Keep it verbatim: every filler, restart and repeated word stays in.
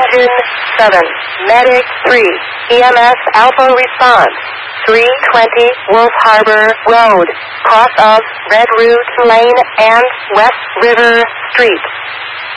Engine seven, Medic three, E M S Alpha response. three twenty Wolf Harbor Road, cross of Red Root Lane and West River Street.